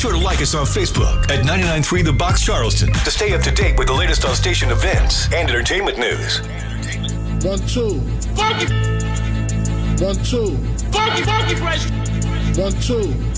sure to like us on Facebook at 99.3 The Box Charleston to stay up to date with the latest on station events and entertainment news. 1, 2. Funky. 1, 2. Funky fresh. 1, 2.